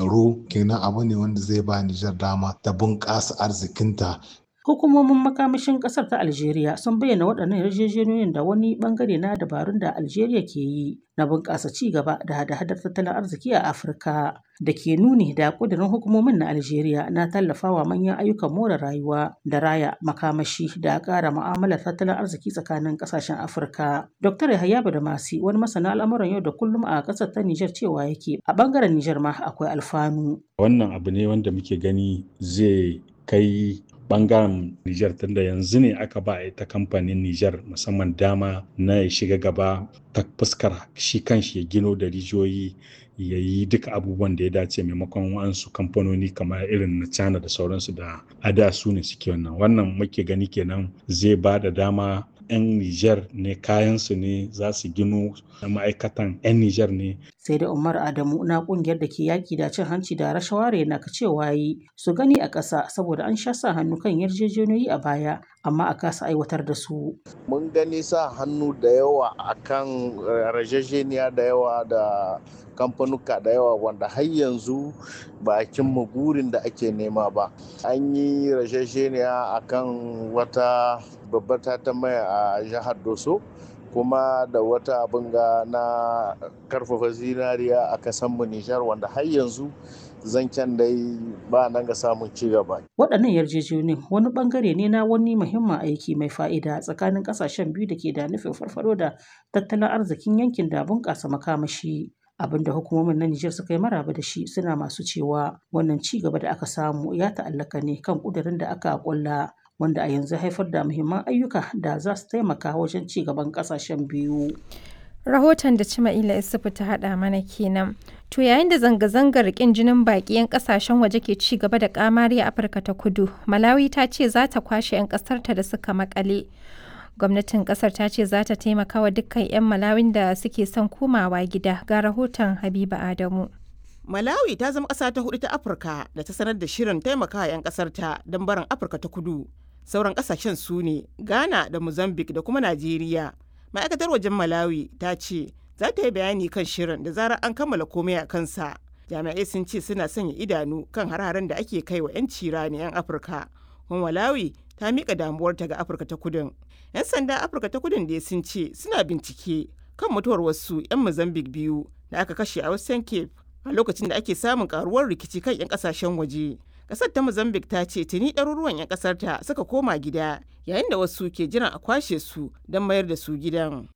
tsaro, kenan abu ne wanda zai ba Nijar dama ta bunƙasa arzikinta. Hukumomin makamashin ƙasar ta Algeria sun bayyana waɗannan yarjejeniyoyin da wani ɓangare na dabarun da Algeria ke yi na bunƙasa ci gaba da hada-hadar tattalin arziki a Afirka, da ke nuni da ƙudurin hukumomin na Algeria na tallafawa manyan ayyukan more rayuwa da raya makamashi da ƙara mu'amalar tattalin arziki tsakanin ƙasashen Afirka. Dr. Yahaya Badamasi, wani masana al'amuran yau da kullum a ƙasar ta Nijar, cewa yake a ɓangaren Nijar ma akwai alfanu. Wannan abu ne wanda muke gani zai kai bangaren Nijar, tunda yanzu ne aka ba ita kamfanin Nijar musamman dama na ya shiga gaba ta fuskar shi kanshi ya gino da rijiyoyi, ya yi duka abubuwan da ya dace maimakon wa'ansu kamfanoni kamar irin na China da sauransu da ada su ne suke wannan muke gani kenan zai ba da dama 'yan Nijar ne, kayansu ne za su gino, ma'aikatan 'yan Nijar ne. Sai da Umar Adamu na kungiyar da ke yaƙi da cin hanci da rashawa na cewa yi su gani a ƙasa saboda an sha sa hannu kan yarjejeniyoyi a baya amma a kasa aiwatar da su. Mun gani sa hannu da yawa akan yarjejeniya da yawa da kamfanuka da yawa wanda har yanzu ba a cimma burin da ake nema ba. An yi yarjejeniya akan wata babbar tatamaya a jihar Doso, kuma da wata abin ga na karfafa zinariya a kasanmu Nijar wanda har yanzu zancen dai ba nan ga samun ci gaba. Waɗannan yarjejeniyoyin wani bangare ne na wani muhimmin aiki mai fa'ida tsakanin ƙasashen biyu da ke da nufin farfaɗo da tattalin arzikin yankin da bunƙasa makamashi. Abinda hukumomin na Nijar suka yi maraba da shi, suna masu cewa wannan ci gaba da aka samu ya ta'allaka ne kan ƙudurin da aka ƙulla, wanda a yanzu haifar da muhimman ayyuka da za su taimaka wajen ci gaban ƙasashen biyu. Rahoton da Cima'ila Isufu ta haɗa mana kenan. To yayin da zanga-zangar ƙin jinin baƙi 'yan ƙasashen waje ke ci gaba da ƙamari a Afirka ta Kudu, Malawi ta ce za ta kwashe 'yan ƙasarta da suka maƙale. Gwamnatin ƙasar ta ce za ta taimaka wa dukkan 'yan Malawin da suke son komawa gida. Ga rahoton Habiba Adamu. Malawi ta zama ƙasa ta hudu ta Afirka da ta sanar da shirin taimakawa 'yan ƙasarta don barin Afirka ta Kudu. Sauran ƙasashen su ne Ghana da Mozambique da kuma Najeriya. Ma'aikatar wajen Malawi ta ce za ta yi bayani kan shirin da zarar an kammala komai a kansa. Jami'ai sun ce suna sanya idanu kan har-haren da ake kai wa 'yan cirani 'yan Afirka. Kuma Malawi ta miƙa damuwarta ga Afirka ta Kudun. 'Yan sanda Afirka ta Kudun da sun ce suna bincike kan mutuwar wasu 'yan Mozambique biyu da aka kashe a Western Cape a lokacin da ake samun karuwar rikici kan 'yan kasashen waje. Kasar ta Mozambique ta ce tuni ɗaruruwan 'yan kasar ta suka koma gida, yayin da wasu ke jiran a kwashe su don mayar da su gidan.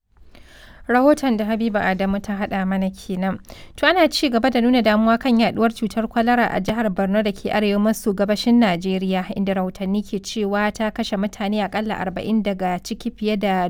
Rahoton da Habiba Adamu ta haɗa mana kenan. To ana ci gaba da nuna damuwa kan yaduwar cutar kwalara a jihar Borno da ke arewa maso gabashin Najeriya, inda rahotanni ke cewa ta kashe mutane akalla 40 daga cikin fiye da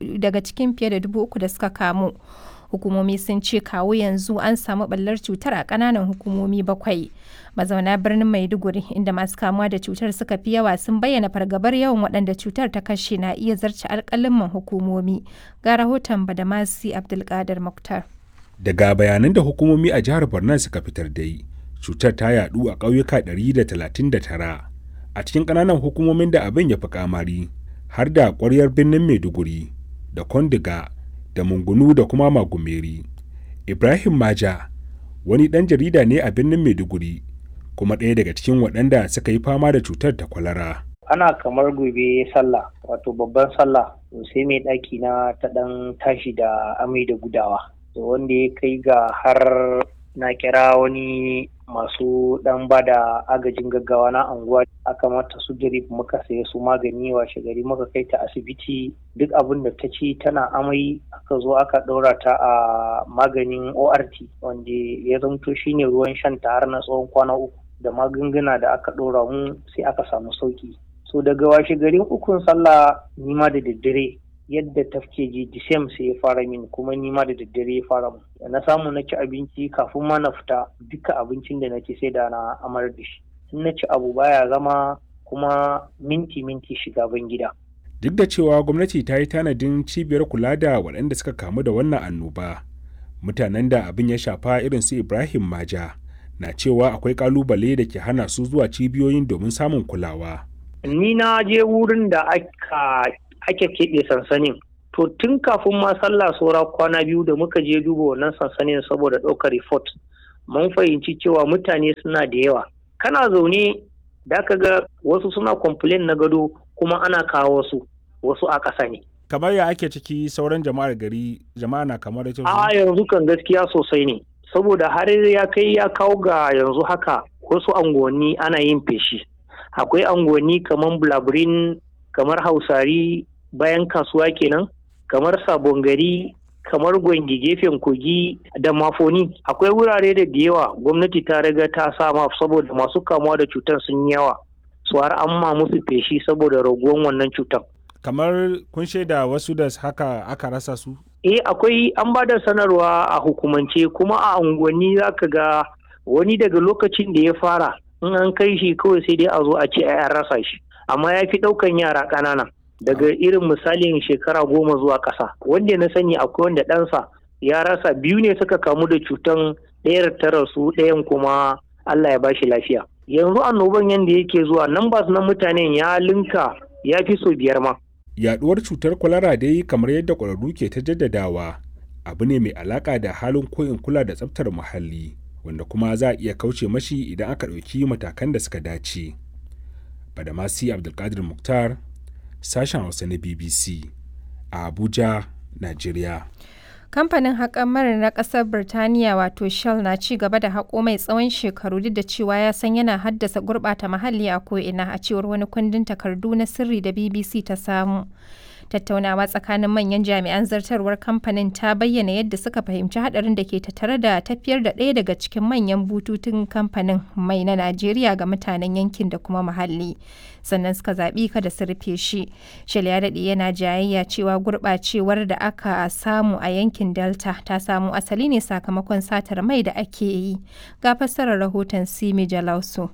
3,000 da suka kamu. Hukumomi sun ce kawo yanzu an samu ɓallar cutar a ƙananan hukumomi 7. Mazauna birnin Maiduguri, inda masu kamuwa da cutar suka fi yawa, sun bayyana fargabar yawan waɗanda cutar ta kashe na iya zarce alƙalin hukumomi. Ga rahoton Badamasi Abdulkadir Muktar. Daga bayanan da hukumomi a jihar Borno suka fitar dai, cutar ta yaɗu a ƙauyuka 139 a cikin ƙananan hukumomin da abin ya fi kamari, har da ƙwaryar birnin Maiduguri da Kondiga da Mungunu da kuma Magumeri. Ibrahim Maja wani ɗan jarida ne a birnin Maiduguri, kuma ɗaya daga cikin waɗanda suka yi fama da cutar ta kwalara. Ana kamar gobe sallah, wato babban sallah, sai mai ɗaki na ta ɗan tashi da amai da gudawa. Wanda ya kai ga har na kira wani masu ɗan ba da agajin gaggawa na anguwa, aka mata su drip, muka saye su magani, washe gari muka kai ta asibiti. Duk abin da ta ci tana amai, aka zo aka ɗora ta a maganin ORT wanda ya zamto shine ruwan shanta har na tsawon kwana 3, da magunguna da aka ɗora mu sai aka samu sauki. So daga washe garin ukun sallah nima da daddare yadda tafke ji disem sai ya fara min, kuma nima da daddare ya fara mu. Da na samu na ci abinci kafin ma na fita, duka abincin da na ci sai da na amar da shi. In na ci abu baya zama, kuma minti shiga ban gida. Duk da cewa gwamnati ta yi tanadin cibiyar kula da waɗanda suka kamu da wannan annoba, mutanen da abin ya shafa irin su Ibrahim Maja na cewa akwai kalubale da ke hana su zuwa cibiyoyin domin samun kulawa. Ni na je wurin da ake keɓe sansanin. To tun kafin ma sallah saura kwana 2 da muka je duba wannan sansanin saboda ɗaukar report, mun fahimci cewa mutane suna da yawa. Kana zaune da ka ga wasu suna complain na gado kuma ana kawo wasu a ƙasa ne. Kamar ya ake ciki sauran jama'ar gari, jama'a na kamar da A yanzu kan gaskiya sosai ne, saboda har ya kai ya kawo ga yanzu haka wasu unguwanni ana yin feshi. Akwai unguwanni kamar Bulaburin, kamar Hausari bayan kasuwa kenan, kamar Sabon Gari, kamar Gwangi gefen Kogi da Mafoni. Akwai wurare da yawa gwamnati ta riga ta sama saboda masu kamuwa da cutar sun yawa. Su har an ma musu feshi saboda raguwan wannan cutar. Kamar kun shaida wasu da haka aka rasa su? Akwai an ba da sanarwa a hukumance kuma a unguwanni za ka ga wani daga lokacin da ya fara in an kai shi kawai sai dai a zo a ce an rasa shi. Amma ya fi ɗaukan yara ƙanana daga irin misalin shekara 10 zuwa ƙasa. Wanda na sani akwai wanda ɗansa ya rasa, 2 ne suka kamu da cutan, ɗayar ta rasu, ɗayan kuma Allah ya bashi lafiya. Yanzu annoban yanda yake zuwa numbers na mutanen ya linka ya fi so 5 ma. Yaduwar cutar kwalara dai kamar yadda ƙwararru ke ta jaddadawa abu ne mai alaƙa da halin koyin kula da tsaftar muhalli wanda kuma za a iya kauce mashi idan aka ɗauki matakan da suka dace. Badamasi Abdulkadir Mukhtar, sashen Hausa na BBC a Abuja, Najeriya. Kamfanin haƙar mai na ƙasar Birtaniya wato Shell na ci gaba da haƙo mai tsawon shekaru duk da cewa ya san yana haddasa gurɓata muhalli a ko'ina, a cewar wani kundin takardu na sirri da BBC ta samu. Tattaunawa tsakanin manyan jami'an zartarwar kamfanin ta bayyana yadda suka fahimci haɗarin da ke tattare da tafiyar da ɗaya daga cikin manyan bututun kamfanin mai na Najeriya ga mutanen yankin da kuma muhalli. Sannan suka zaɓi kada su rufe shi. Shell ya daɗe yana jayayya cewa gurɓacewar da aka samu a yankin Delta ta samu asali ne sakamakon satar mai da ake yi. Ga fassarar rahoton Simi Jalausu.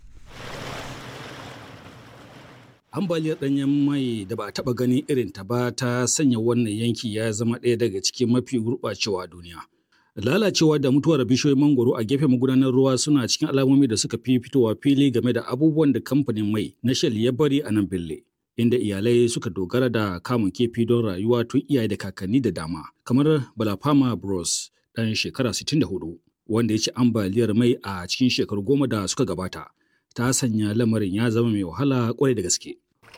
Ambaliyar ɗanyen mai da ba a taɓa ganin irin ta ba ta sanya wannan yanki ya zama ɗaya daga cikin mafi gurɓacewa a duniya. Lalacewa da mutuwar bishiyoyin mangoro a gefen magudanar ruwa suna cikin alamomi da suka fi fitowa fili game da abubuwan da kamfanin mai na Shell ya bari a nan Bille, inda iyalai suka dogara da kamun kifi don rayuwa tun iyaye da kakanni da dama, kamar Balafama Bros ɗan shekara 64, wanda ya ci ambaliyar mai a cikin shekaru 10 da suka gabata. Ta sanya lamarin ya zama mai wahala kwarai da gaske.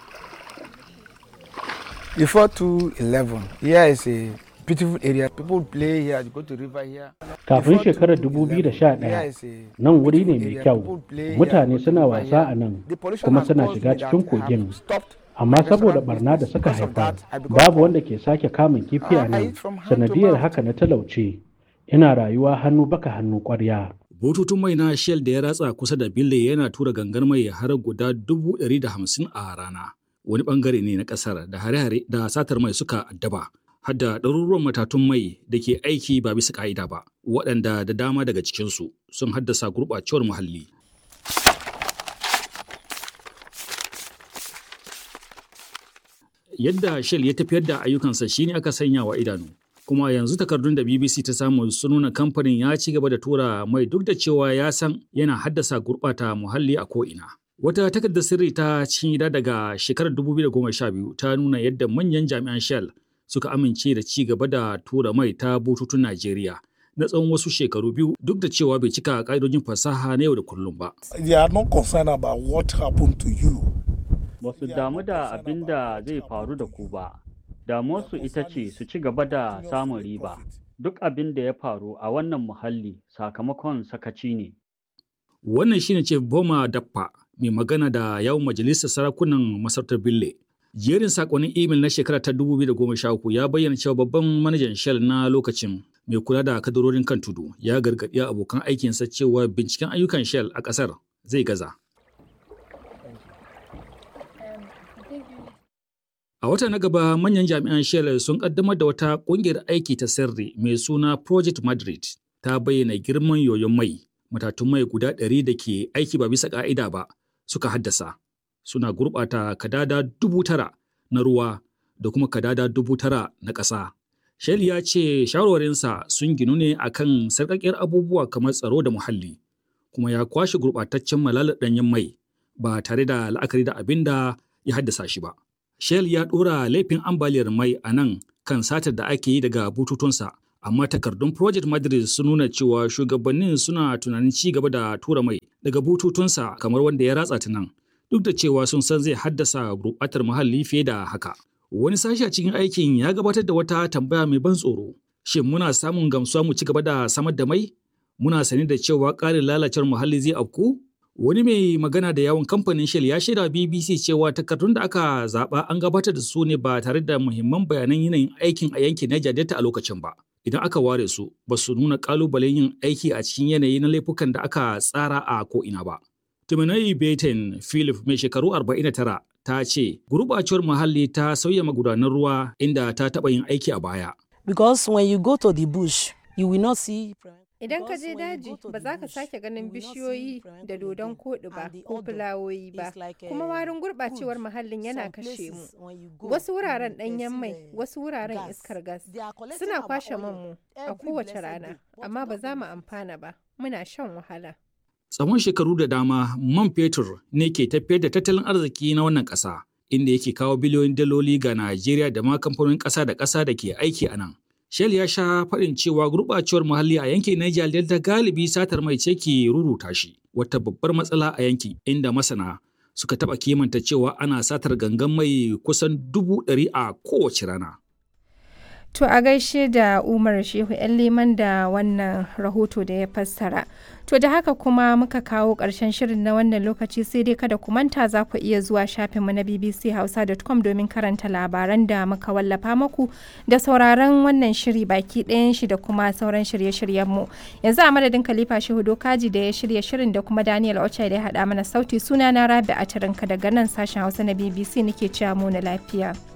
Before 2011, here is a beautiful area. People play here, go to river here. Kafin shekarar 2011, nan wuri ne mai kyau. Mutane suna wasa a nan, kuma suna shiga cikin kogin. Amma saboda barna da suka haifar, babu wanda ke sake kamun kifi a nan. Sanadiyar haka na talauce, ina rayuwa hannu baka hannu ƙwarya. Bututun mai na Shell da ya ratsa kusa da Bille yana tura gangar mai har guda 150 a rana. Wani bangare ne na kasar da hare-hare da satar mai suka addaba. Har da ɗaruruwan matatun mai da ke aiki ba bisa ƙa'ida ba, waɗanda da dama daga cikinsu sun haddasa gurɓacewar muhalli. Yadda Shell ya tafiyar da ayyukansa shine aka sanya wa idanu. Kuma yanzu takardun da BBC ta samu sun nuna kamfanin ya ci gaba da tura mai duk da cewa ya san yana haddasa gurɓata muhalli a ko'ina. Wata takardar sirri ta cikin gida daga shekarar 2012 ta nuna yadda manyan jami'an Shell suka amince da ci gaba da tura mai ta bututun Najeriya na tsawon wasu shekaru 2 duk da cewa bai cika ƙa'idojin fasaha na yau da kullum ba. They are not concerned about what happened to you. Ba su damu da abin da zai faru da ku ba. Damuwarsu ita ce su ci gaba da samun riba. Duk abin da ya faru a wannan muhalli sakamakon sakaci ne. Wannan shine Chief Boma Dappa, mai magana da yawun majalisar sarakunan masarautar Bille. Jerin sakonnin imel na shekara ta 2013 ya bayyana cewa babban manajan Shell na lokacin mai kula da kadarorin kan tudu ya gargaɗi abokan aikinsa cewa binciken ayyukan Shell a ƙasar zai gaza. A wata na gaba, manyan jami'an Shell sun kaddamar da wata ƙungiyar aiki ta sirri mai suna Project Madrid. Ta bayyana girman yoyon mai, matatun mai guda 100 da ke aiki ba bisa ƙa'ida ba suka haddasa. Suna gurɓata kadada 9,000 na ruwa da kuma kadada 9,000 na ƙasa. Shell ya ce shawarwarinsa sun ginu ne akan sarƙaƙƙiyar abubuwa kamar tsaro da muhalli, kuma ya kwashe gurɓataccen malalar ɗanyen mai ba tare da la'akari da abin da ya haddasa shi ba. Shell ya ɗora laifin ambaliyar mai a nan kan satar da ake yi daga bututunsa, Amma takardun Project Madrid sun nuna cewa shugabannin suna tunanin ci gaba da tura mai daga bututunsa kamar wanda ya ratsa ta nan, duk da cewa sun san zai haddasa gurɓatar muhalli fiye da haka. Wani sashi a cikin aikin ya gabatar da wata tambaya mai ban tsoro. Shin muna samun gamsuwa mu ci gaba da samar da mai? Muna sani da cewa ƙarin lalacewar muhalli zai afku? Wani mai magana da yawon kamfanin Shell ya shaida BBC cewa takardun da aka zaɓa an gabatar da su ne ba tare da muhimman bayanan yanayin aikin a yankin Niger Delta a lokacin ba. Idan aka ware su, ba su nuna ƙalubalen yin aiki a cikin yanayi na laifukan da aka tsara a ko'ina ba. Tuminai Betin Philip mai shekaru 49 ta ce gurɓacewar muhalli ta sauya magudanan ruwa inda ta taɓa yin aiki a baya. Because when you go to the bush, you will not see. Idan ka je daji ba za ka sake ganin bishiyoyi da dodon koɗi ba ko fulawoyi ba, kuma warin gurɓacewar muhallin yana kashe mu. Wasu wuraren ɗanyen mai, wasu wuraren iskar gas suna kwashe manmu a kowace rana, amma ba za mu amfana ba, muna shan wahala. Tsawon shekaru da dama man fetur ne ke tafiyar da tattalin arziki na wannan ƙasa, inda yake kawo biliyoyin daloli ga Najeriya da ma kamfanonin ƙasa da ƙasa da ke aiki a nan. Shell ya sha faɗin cewa gurɓacewar muhalli a yankin Niger Delta galibi satar mai ce ke ruruta shi, wata babbar matsala a yankin inda masana suka taɓa kimanta cewa ana satar gangan mai kusan 100,000 a kowace rana. To a gaishe da Umar Shehu ‘yan Leman da wannan rahoto da ya fassara. To da haka kuma muka kawo ƙarshen shirin na wannan lokaci, sai dai kada ku manta za ku iya zuwa shafinmu na bbchausa.com domin karanta labaran da muka wallafa muku da sauraron wannan shiri baki ɗayan shi da kuma sauran shirye-shiryenmu. Yanzu a madadin Khalifa Shehu Dokaji da ya shirya shirin da kuma Daniel Ochai da ya haɗa mana sauti, suna na Rabi a daga nan sashen Hausa na BBC nake cewa mu na lafiya.